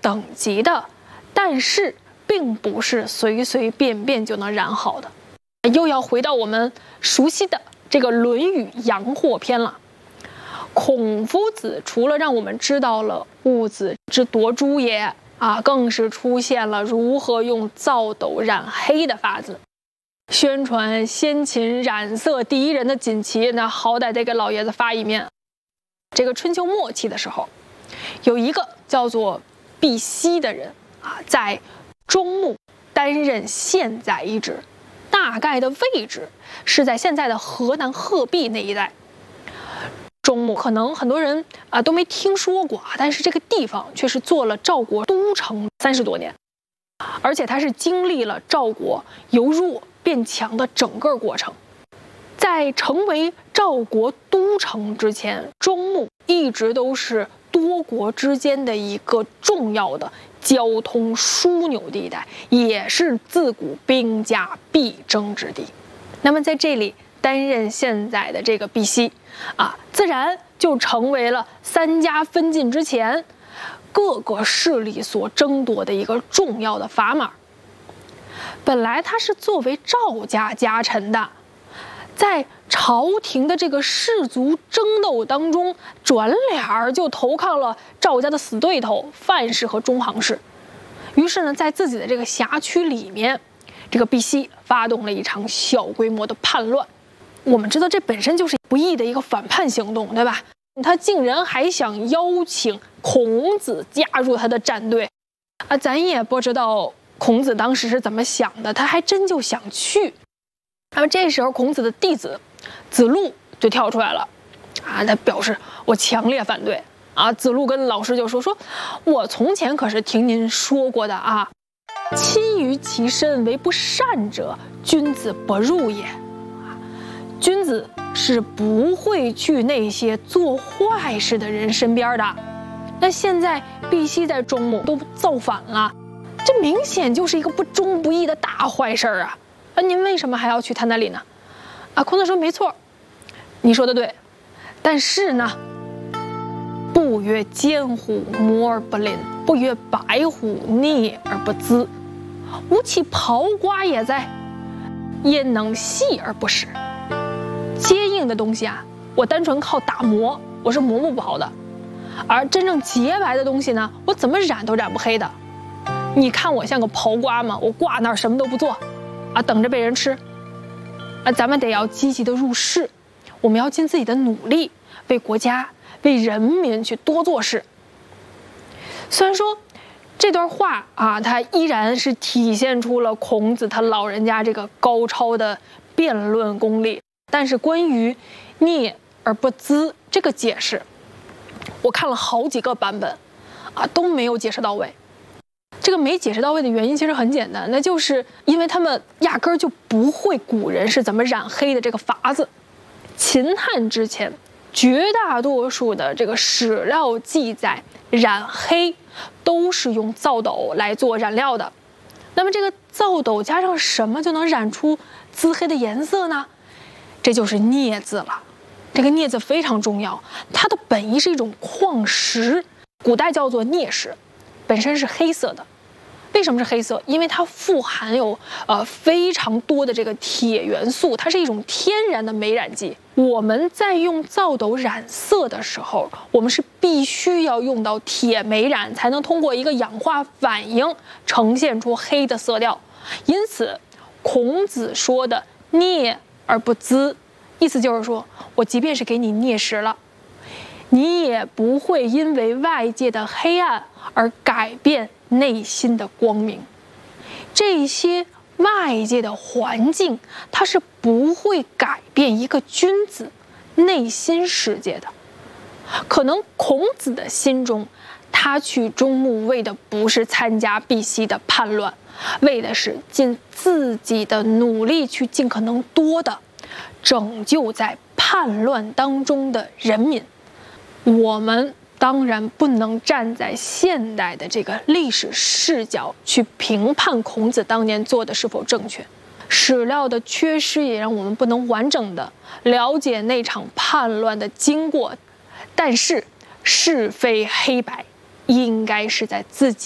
等级的，但是并不是随随便便就能染好的。又要回到我们熟悉的这个《论语·阳货篇》了。孔夫子除了让我们知道了戊子之夺珠也更是出现了如何用皂斗染黑的法子。宣传先秦染色第一人的锦旗，那好歹得给老爷子发一面。这个春秋末期的时候，有一个叫做毕奚的人在中牟担任县宰一职，大概的位置是在现在的河南鹤壁那一带。中牟可能很多人都没听说过但是这个地方却是做了赵国都城30多年，而且它是经历了赵国由弱变强的整个过程。在成为赵国都城之前，中牟一直都是多国之间的一个重要的交通枢纽地带，也是自古兵家必争之地。那么在这里担任县宰的这个毕奚自然就成为了3家分晋之前各个势力所争夺的一个重要的砝码。本来他是作为赵家家臣的，在朝廷的这个士族争斗当中，转脸就投靠了赵家的死对头范氏和中行氏。于是呢，在自己的这个辖区里面，这个毕奚发动了一场小规模的叛乱。我们知道这本身就是不义的一个反叛行动，对吧？他竟然还想邀请孔子加入他的战队咱也不知道孔子当时是怎么想的，他还真就想去。那么这时候孔子的弟子子路就跳出来了他表示我强烈反对子路跟老师就说我从前可是听您说过的亲于其身为不善者，君子不入也。君子是不会去那些做坏事的人身边的。那现在毕奚在中牟都造反了，这明显就是一个不忠不义的大坏事您为什么还要去他那里呢？孔子说没错，你说的对，但是呢，不曰奸乎摩而不吝，不曰白乎逆而不淄，吾其刨瓜也哉，焉能细而不食？坚硬的东西我单纯靠打磨我是磨不好的，而真正洁白的东西呢，我怎么染都染不黑的。你看我像个刨瓜吗？我挂那儿什么都不做等着被人吃咱们得要积极的入世，我们要尽自己的努力，为国家为人民去多做事。虽然说这段话它依然是体现出了孔子他老人家这个高超的辩论功力，但是关于逆而不淄这个解释，我看了好几个版本都没有解释到位。这个没解释到位的原因其实很简单，那就是因为他们压根儿就不会古人是怎么染黑的这个法子。秦汉之前，绝大多数的这个史料记载染黑都是用皂斗来做染料的。那么这个皂斗加上什么就能染出黢黑的颜色呢？这就是镍字了。这个镍字非常重要，它的本意是一种矿石，古代叫做镍石，本身是黑色的。为什么是黑色？因为它富含有非常多的这个铁元素，它是一种天然的美染剂。我们在用皂斗染色的时候，我们是必须要用到铁美染，才能通过一个氧化反应呈现出黑的色调。因此孔子说的镍而不淄，意思就是说我即便是给你镍石了，你也不会因为外界的黑暗而改变内心的光明。这些外界的环境它是不会改变一个君子内心世界的。可能孔子的心中，他去中牟为的不是参加毕奚的叛乱，为的是尽自己的努力去尽可能多的拯救在叛乱当中的人民。我们当然不能站在现代的这个历史视角去评判孔子当年做的是否正确，史料的缺失也让我们不能完整的了解那场叛乱的经过。但是是非黑白应该是在自己